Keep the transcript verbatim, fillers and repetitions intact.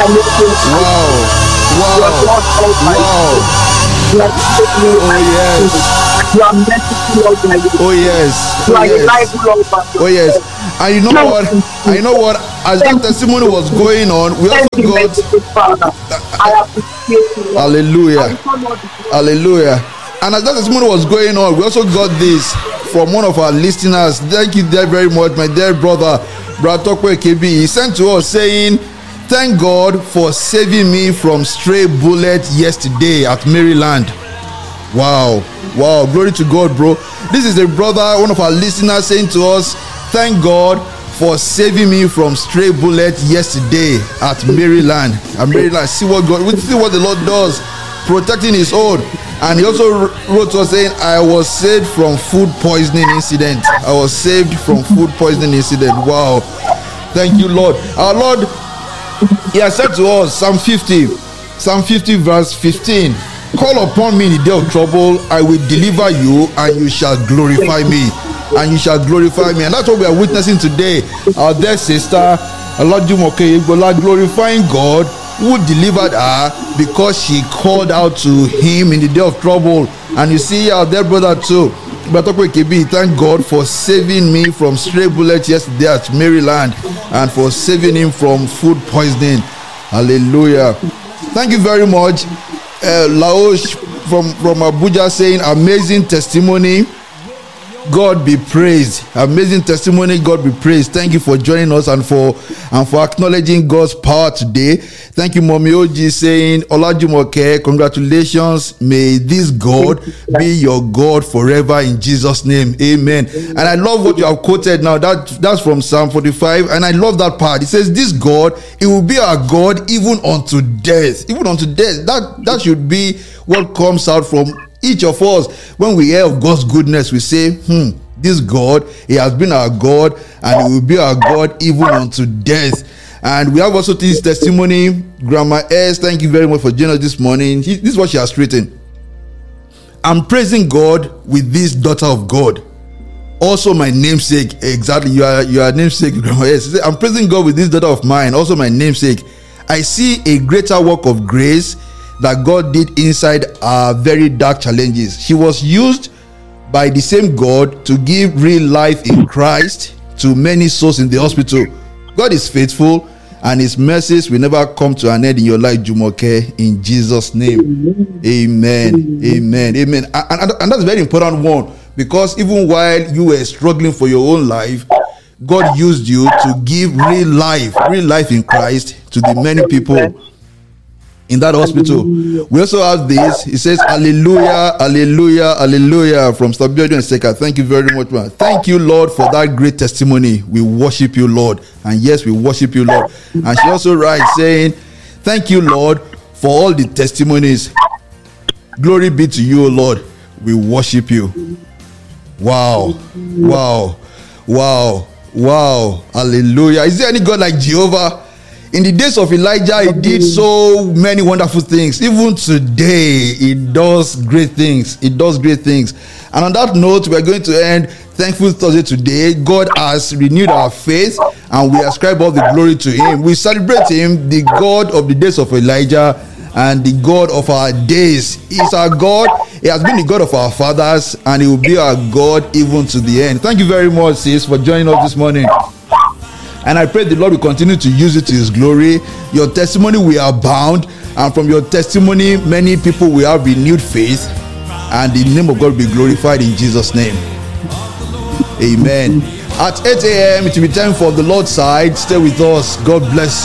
Wow. Wow. Wow. You are faithful, Oh yes. you are merciful, Lord my God. Oh yes. You Oh are yes. reliable, Lord my God. Oh yes. And you know what? And you know what? As that testimony was going on, we also Thank you, got merciful Father. I appreciate you, Lord. hallelujah. I so Lord, you Hallelujah. And as that testimony was going on, we also got this from one of our listeners. Thank you there very much, my dear brother, Brother Tokwe K B. He sent to us saying, "Thank God for saving me from stray bullet yesterday at Maryland." Wow. Wow. Glory to God, bro. This is a brother, one of our listeners, saying to us, "Thank God for saving me from stray bullet yesterday at Maryland." At Maryland. See what God, we see what the Lord does, protecting his own. And he also wrote to us saying, "I was saved from food poisoning incident." I was saved from food poisoning incident. Wow. Thank you, Lord. Our Lord, he has said to us, Psalm fifty, Psalm fifty verse fifteen, "Call upon me in the day of trouble, I will deliver you, and you shall glorify me." And you shall glorify me. And that's what we are witnessing today. Our dear sister, Olajumoke Igbola, glorifying God who delivered her because she called out to him in the day of trouble. And you see our dear brother too, Batokwe K B, thank God for saving me from stray bullets yesterday at Maryland and for saving him from food poisoning. Hallelujah. Thank you very much. Uh, Laosh from, from Abuja saying, "Amazing testimony. God be praised." Amazing testimony. God be praised. Thank you for joining us and for and for acknowledging God's power today. Thank you, Mommy Oji, saying, "Olajumoke, congratulations. May this God be your God forever in Jesus' name. Amen." And I love what you have quoted now. That that's from Psalm forty-five, and I love that part. It says, "This God, it will be our God even unto death." Even unto death. That that should be what comes out from each of us. When we hear of God's goodness, we say, hmm, this God, he has been our God, and he will be our God even unto death. And we have also this testimony. Grandma S, thank you very much for joining us this morning. This is what she has written. "I'm praising God with this daughter of God, also my namesake." Exactly, you are you are namesake, Grandma S. She said, "I'm praising God with this daughter of mine, also my namesake. I see a greater work of grace that God did inside our very dark challenges. She was used by the same God to give real life in Christ to many souls in the hospital. God is faithful, and his mercies will never come to an end in your life, Jumoke, in Jesus' name." Amen. Amen. Amen. And, and, and that's a very important one, because even while you were struggling for your own life, God used you to give real life, real life in Christ to the many people in that hospital. We also have this. It says, "Hallelujah, hallelujah, hallelujah," from Stabiodo and Seka. Thank you very much, man. Thank you, Lord, for that great testimony. We worship you, Lord. And yes, we worship you, Lord. And she also writes saying, "Thank you, Lord, for all the testimonies. Glory be to you, Lord. We worship you." Wow, wow, wow, wow. Hallelujah. Is there any God like Jehovah? In the days of Elijah, he did so many wonderful things. Even today, he does great things. He does great things. And on that note, we are going to end Thankful Thursday today. God has renewed our faith, and we ascribe all the glory to him. We celebrate him, the God of the days of Elijah and the God of our days. He is our God. He has been the God of our fathers, and he will be our God even to the end. Thank you very much, sis, for joining us this morning. And I pray the Lord will continue to use it to his glory. Your testimony will abound, and from your testimony, many people will have renewed faith, and the name of God will be glorified in Jesus' name. Amen. At eight a.m., it will be time for the Lord's side. Stay with us. God bless you.